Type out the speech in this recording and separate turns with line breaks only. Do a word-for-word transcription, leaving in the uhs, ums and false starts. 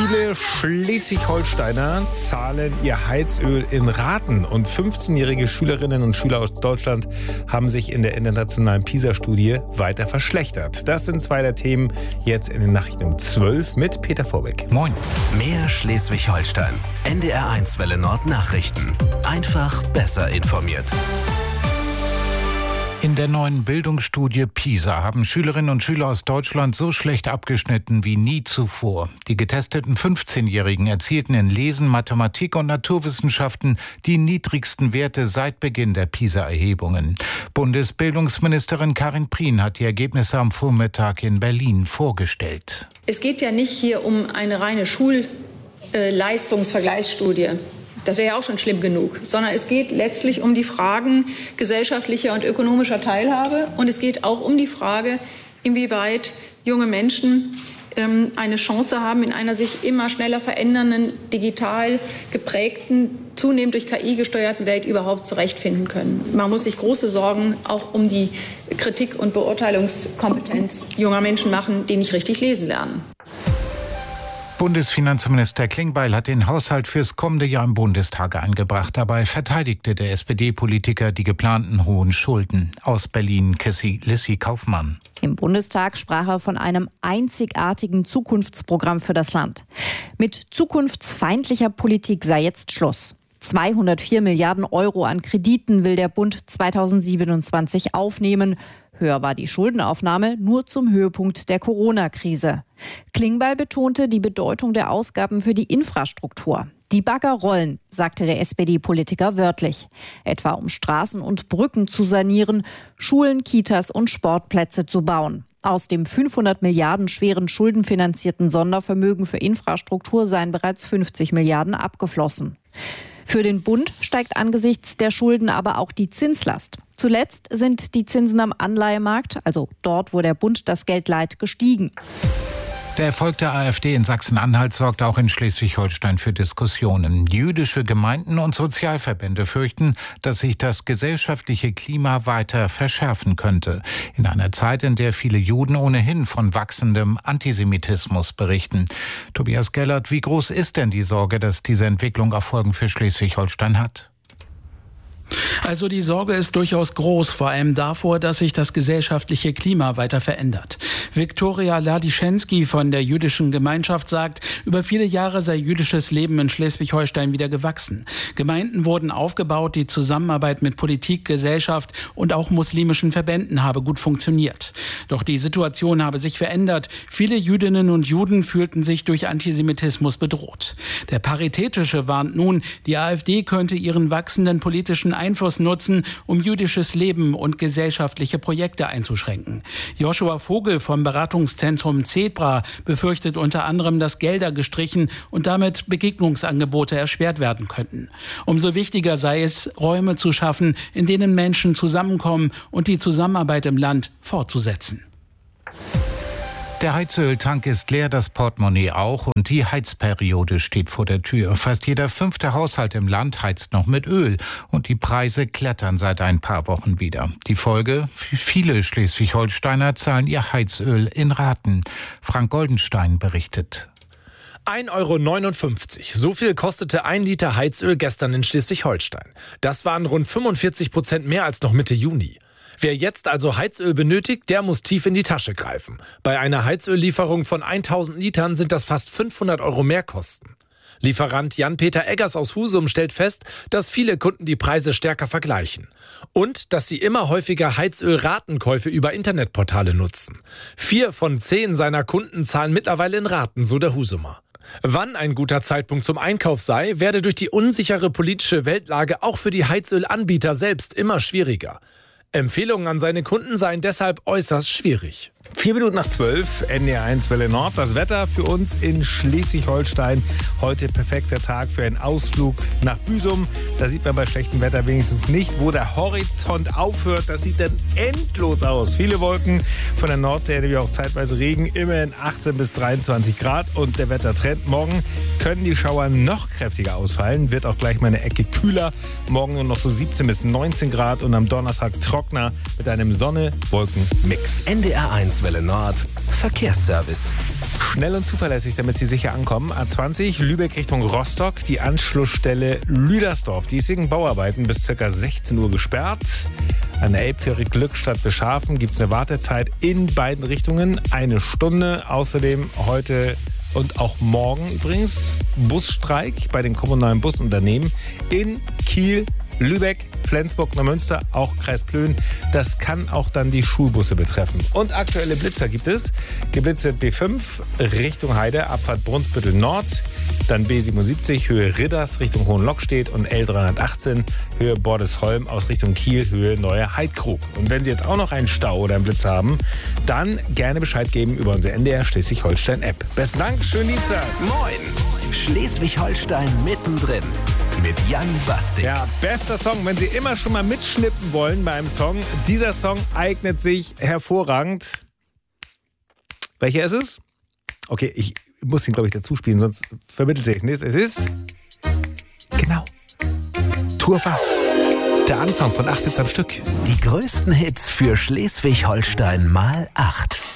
Viele Schleswig-Holsteiner zahlen ihr Heizöl in Raten und fünfzehnjährige Schülerinnen und Schüler aus Deutschland haben sich in der internationalen PISA-Studie weiter verschlechtert. Das sind zwei der Themen jetzt in den Nachrichten um zwölf mit Peter Vorbeck.
Moin. Mehr Schleswig-Holstein. N D R eins Welle Nord Nachrichten. Einfach besser informiert.
In der neuen Bildungsstudie PISA haben Schülerinnen und Schüler aus Deutschland so schlecht abgeschnitten wie nie zuvor. Die getesteten fünfzehnjährigen erzielten in Lesen, Mathematik und Naturwissenschaften die niedrigsten Werte seit Beginn der PISA-Erhebungen. Bundesbildungsministerin Karin Prien hat die Ergebnisse am Vormittag in Berlin vorgestellt.
Es geht ja nicht hier um eine reine Schulleistungsvergleichsstudie. Das wäre ja auch schon schlimm genug, sondern es geht letztlich um die Fragen gesellschaftlicher und ökonomischer Teilhabe. Und es geht auch um die Frage, inwieweit junge Menschen ähm, eine Chance haben, in einer sich immer schneller verändernden, digital geprägten, zunehmend durch K I gesteuerten Welt überhaupt zurechtfinden können. Man muss sich große Sorgen auch um die Kritik- und Beurteilungskompetenz junger Menschen machen, die nicht richtig lesen lernen.
Bundesfinanzminister Klingbeil hat den Haushalt fürs kommende Jahr im Bundestag eingebracht. Dabei verteidigte der S P D-Politiker die geplanten hohen Schulden. Aus Berlin, Lissy Kaufmann.
Im Bundestag sprach er von einem einzigartigen Zukunftsprogramm für das Land. Mit zukunftsfeindlicher Politik sei jetzt Schluss. zweihundertvier Milliarden Euro an Krediten will der Bund zweitausendsiebenundzwanzig aufnehmen. Höher war die Schuldenaufnahme nur zum Höhepunkt der Corona-Krise. Klingbeil betonte die Bedeutung der Ausgaben für die Infrastruktur. Die Bagger rollen, sagte der S P D-Politiker wörtlich. Etwa um Straßen und Brücken zu sanieren, Schulen, Kitas und Sportplätze zu bauen. Aus dem fünfhundert Milliarden schweren schuldenfinanzierten Sondervermögen für Infrastruktur seien bereits fünfzig Milliarden abgeflossen. Für den Bund steigt angesichts der Schulden aber auch die Zinslast. Zuletzt sind die Zinsen am Anleihemarkt, also dort, wo der Bund das Geld leiht, gestiegen.
Der Erfolg der AfD in Sachsen-Anhalt sorgt auch in Schleswig-Holstein für Diskussionen. Jüdische Gemeinden und Sozialverbände fürchten, dass sich das gesellschaftliche Klima weiter verschärfen könnte. In einer Zeit, in der viele Juden ohnehin von wachsendem Antisemitismus berichten. Tobias Gellert, wie groß ist denn die Sorge, dass diese Entwicklung auch Folgen für Schleswig-Holstein hat?
Also die Sorge ist durchaus groß, vor allem davor, dass sich das gesellschaftliche Klima weiter verändert. Viktoria Ladischenski von der jüdischen Gemeinschaft sagt, über viele Jahre sei jüdisches Leben in Schleswig-Holstein wieder gewachsen. Gemeinden wurden aufgebaut, die Zusammenarbeit mit Politik, Gesellschaft und auch muslimischen Verbänden habe gut funktioniert. Doch die Situation habe sich verändert. Viele Jüdinnen und Juden fühlten sich durch Antisemitismus bedroht. Der Paritätische warnt nun, die AfD könnte ihren wachsenden politischen Einfluss nutzen, um jüdisches Leben und gesellschaftliche Projekte einzuschränken. Joshua Vogel vom Beratungszentrum Zebra befürchtet unter anderem, dass Gelder gestrichen und damit Begegnungsangebote erschwert werden könnten. Umso wichtiger sei es, Räume zu schaffen, in denen Menschen zusammenkommen und die Zusammenarbeit im Land fortzusetzen.
Der Heizöltank ist leer, das Portemonnaie auch und die Heizperiode steht vor der Tür. Fast jeder fünfte Haushalt im Land heizt noch mit Öl und die Preise klettern seit ein paar Wochen wieder. Die Folge? Viele Schleswig-Holsteiner zahlen ihr Heizöl in Raten. Frank Goldenstein berichtet.
ein Euro neunundfünfzig. So viel kostete ein Liter Heizöl gestern in Schleswig-Holstein. Das waren rund fünfundvierzig Prozent mehr als noch Mitte Juni. Wer jetzt also Heizöl benötigt, der muss tief in die Tasche greifen. Bei einer Heizöllieferung von tausend Litern sind das fast fünfhundert Euro Mehrkosten. Lieferant Jan-Peter Eggers aus Husum stellt fest, dass viele Kunden die Preise stärker vergleichen. Und dass sie immer häufiger Heizöl-Ratenkäufe über Internetportale nutzen. Vier von zehn seiner Kunden zahlen mittlerweile in Raten, so der Husumer. Wann ein guter Zeitpunkt zum Einkauf sei, werde durch die unsichere politische Weltlage auch für die Heizölanbieter selbst immer schwieriger. Empfehlungen an seine Kunden seien deshalb äußerst schwierig.
Vier Minuten nach zwölf, N D R eins Welle Nord. Das Wetter für uns in Schleswig-Holstein. Heute perfekter Tag für einen Ausflug nach Büsum. Da sieht man bei schlechtem Wetter wenigstens nicht, wo der Horizont aufhört. Das sieht dann endlos aus. Viele Wolken von der Nordsee, wie auch zeitweise Regen. Immerhin achtzehn bis dreiundzwanzig Grad. Und der Wettertrend. Morgen können die Schauer noch kräftiger ausfallen. Wird auch gleich mal eine Ecke kühler. Morgen nur noch so siebzehn bis neunzehn Grad. Und am Donnerstag trockener mit einem Sonne-Wolken-Mix.
N D R eins Welle Nord Verkehrsservice.
Schnell und zuverlässig, damit Sie sicher ankommen. A zwanzig, Lübeck Richtung Rostock, die Anschlussstelle Lüdersdorf. Die ist wegen Bauarbeiten bis ca. sechzehn Uhr gesperrt. An der Elbfähre Glückstadt Beschafen gibt es eine Wartezeit in beiden Richtungen. Eine Stunde. Außerdem heute und auch morgen übrigens Busstreik bei den kommunalen Busunternehmen in Kiel, Lübeck, Flensburg, Neumünster, auch Kreis Plön. Das kann auch dann die Schulbusse betreffen. Und aktuelle Blitzer gibt es. Geblitzt wird B fünf Richtung Heide, Abfahrt Brunsbüttel Nord. Dann B siebenundsiebzig, Höhe Ridders, Richtung Hohenlockstedt. Und L dreihundertachtzehn, Höhe Bordesholm aus Richtung Kiel, Höhe Neue Heidkrug. Und wenn Sie jetzt auch noch einen Stau oder einen Blitz haben, dann gerne Bescheid geben über unsere N D R Schleswig-Holstein-App. Besten Dank, schönen Dienstag.
Moin! Schleswig-Holstein mittendrin. Mit Jan Bastik.
Ja, bester Song, wenn Sie immer schon mal mitschnippen wollen bei einem Song. Dieser Song eignet sich hervorragend. Welcher ist es? Okay, ich muss ihn, glaube ich, dazu spielen, sonst vermittelt sich nichts. Es ist, genau, Tour was. Der Anfang von acht Hits am Stück.
Die größten Hits für Schleswig-Holstein mal acht.